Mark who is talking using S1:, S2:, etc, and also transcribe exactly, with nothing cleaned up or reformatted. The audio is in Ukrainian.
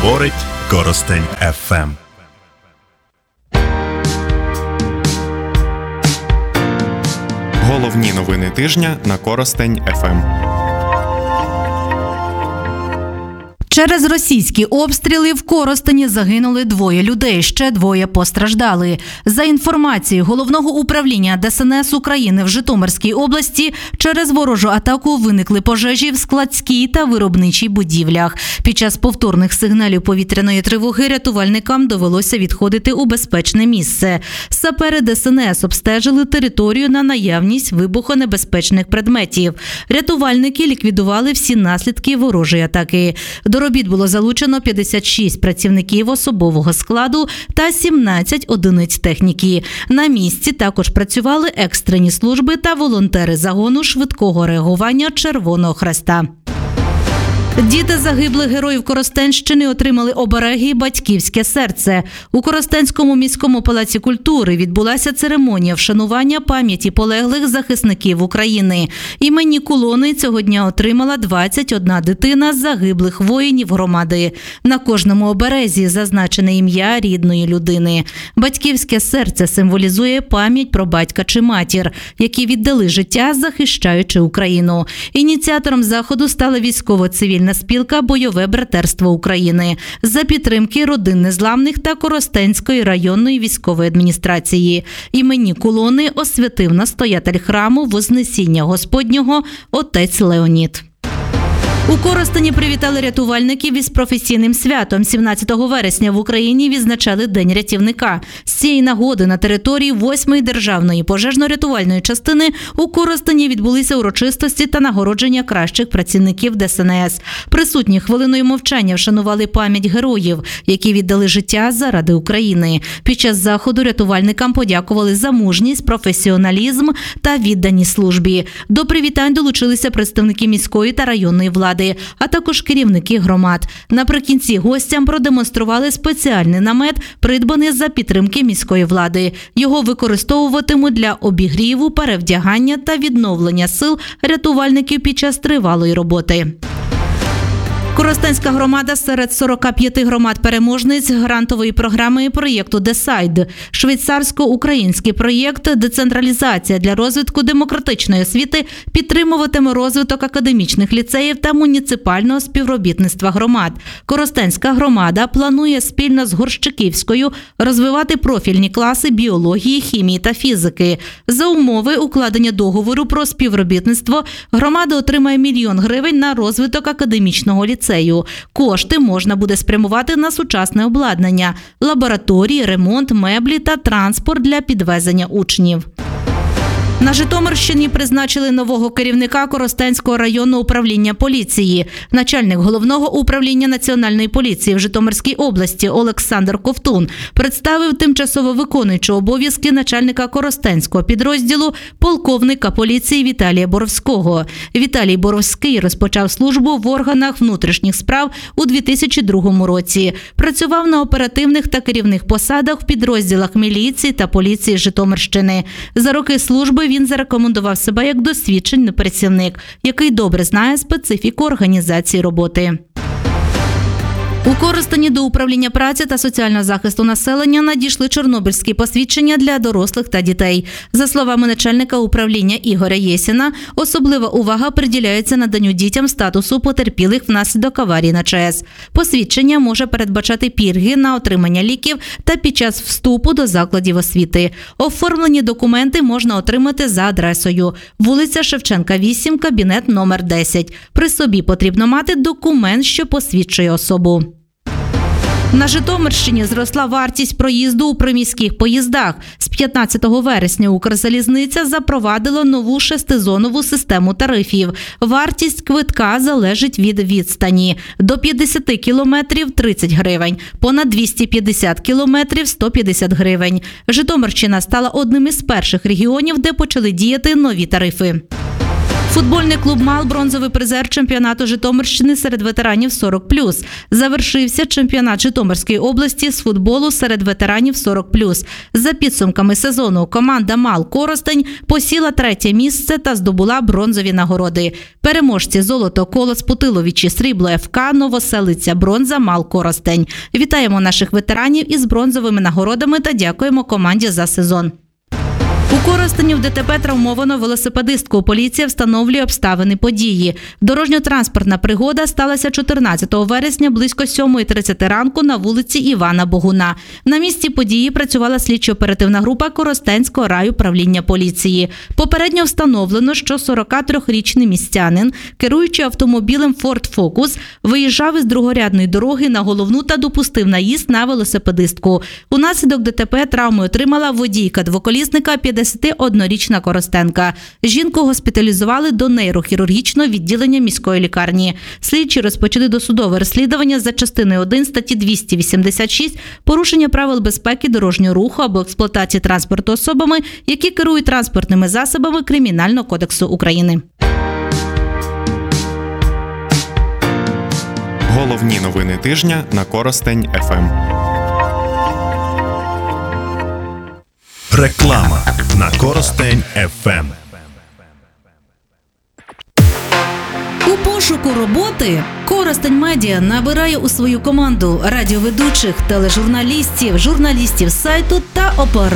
S1: Говорить Коростень еф ем.
S2: Головні новини тижня на Коростень еф ем.
S3: Через російські обстріли в Коростені загинули двоє людей, ще двоє постраждали. За інформацією Головного управління Де Ес Ен Ес України в Житомирській області, через ворожу атаку виникли пожежі в складській та виробничій будівлях. Під час повторних сигналів повітряної тривоги рятувальникам довелося відходити у безпечне місце. Сапери Де Ес Ен Ес обстежили територію на наявність вибухонебезпечних предметів. Рятувальники ліквідували всі наслідки ворожої атаки. До робіт було залучено п'ятдесят шість працівників особового складу та сімнадцять одиниць техніки. На місці також працювали екстрені служби та волонтери загону швидкого реагування Червоного Хреста. Діти загиблих героїв Коростенщини отримали обереги «Батьківське серце». У Коростенському міському палаці культури відбулася церемонія вшанування пам'яті полеглих захисників України. Імені кулони цього дня отримала двадцять одна дитина загиблих воїнів громади. На кожному оберезі зазначене ім'я рідної людини. «Батьківське серце» символізує пам'ять про батька чи матір, які віддали життя, захищаючи Україну. Ініціатором заходу стала військово-цивільна спілка «Бойове братерство України» за підтримки родин незламних та Коростенської районної військової адміністрації. Імені кулони освятив настоятель храму Вознесіння Господнього отець Леонід. У Коростені привітали рятувальників із професійним святом. сімнадцятого вересня в Україні відзначали День рятівника. З цієї нагоди на території восьмої державної пожежно-рятувальної частини у Коростені відбулися урочистості та нагородження кращих працівників Де Ес Ен Ес. Присутні хвилиною мовчання вшанували пам'ять героїв, які віддали життя заради України. Під час заходу рятувальникам подякували за мужність, професіоналізм та відданість службі. До привітань долучилися представники міської та районної влади, а також керівники громад. Наприкінці гостям продемонстрували спеціальний намет, придбаний за підтримки міської влади. Його використовуватимуть для обігріву, перевдягання та відновлення сил рятувальників під час тривалої роботи. Коростенська громада серед сорока п'яти громад-переможниць грантової програми проєкту «Десайд». Швейцарсько-український проєкт «Децентралізація для розвитку демократичної освіти» підтримуватиме розвиток академічних ліцеїв та муніципального співробітництва громад. Коростенська громада планує спільно з Горщиківською розвивати профільні класи біології, хімії та фізики. За умови укладення договору про співробітництво громада отримає мільйон гривень на розвиток академічного ліцею. Кошти можна буде спрямувати на сучасне обладнання, лабораторії, ремонт, меблі та транспорт для підвезення учнів. На Житомирщині призначили нового керівника Коростенського районного управління поліції. Начальник головного управління Національної поліції в Житомирській області Олександр Ковтун представив тимчасово виконуючого обов'язки начальника Коростенського підрозділу полковника поліції Віталія Боровського. Віталій Боровський розпочав службу в органах внутрішніх справ у дві тисячі другому році. Працював на оперативних та керівних посадах в підрозділах міліції та поліції Житомирщини. За роки служби він зарекомендував себе як досвідчений працівник, який добре знає специфіку організації роботи. У Коростені до управління праці та соціального захисту населення надійшли чорнобильські посвідчення для дорослих та дітей. За словами начальника управління Ігоря Єсіна, особлива увага приділяється наданню дітям статусу потерпілих внаслідок аварії на ЧАЕС. Посвідчення може передбачати пільги на отримання ліків та під час вступу до закладів освіти. Оформлені документи можна отримати за адресою: вулиця Шевченка, вісім, кабінет номер десять. При собі потрібно мати документ, що посвідчує особу. На Житомирщині зросла вартість проїзду у приміських поїздах. З п'ятнадцятого вересня Укрзалізниця запровадила нову шестизонову систему тарифів. Вартість квитка залежить від відстані. До п'ятдесят кілометрів – тридцять гривень, понад двісті п'ятдесят кілометрів – сто п'ятдесят гривень. Житомирщина стала одним із перших регіонів, де почали діяти нові тарифи. Футбольний клуб «Мал» – бронзовий призер чемпіонату Житомирщини серед ветеранів сорок плюс. Завершився чемпіонат Житомирської області з футболу серед ветеранів сорок плюс. За підсумками сезону команда «Мал» Коростень посіла третє місце та здобула бронзові нагороди. Переможці – золото Колос Путиловичі, срібло еф ка Новоселиця, бронза «Мал» Коростень. Вітаємо наших ветеранів із бронзовими нагородами та дякуємо команді за сезон. У Коростені в ДТП травмовано велосипедистку. Поліція встановлює обставини події. Дорожньо-транспортна пригода сталася чотирнадцятого вересня близько сьомої тридцяти ранку на вулиці Івана Богуна. На місці події працювала слідчо-оперативна група Коростенського райуправління поліції. Попередньо встановлено, що сорокатрирічний містянин, керуючи автомобілем Ford Focus, виїжджав із другорядної дороги на головну та допустив наїзд на велосипедистку. Унаслідок ДТП травми отримала водійка двоколісника п'ятдесятиоднорічна Коростенка. Жінку госпіталізували до нейрохірургічного відділення міської лікарні. Слідчі розпочали досудове розслідування за частиною один статті двісті вісімдесят шість «Порушення правил безпеки дорожнього руху або експлуатації транспорту особами, які керують транспортними засобами Кримінального кодексу України».
S2: Головні новини тижня на Коростень еф ем.
S1: Реклама на Коростень еф ем.
S3: У пошуку роботи Коростень Медіа набирає у свою команду радіоведучих, тележурналістів, журналістів сайту та операторів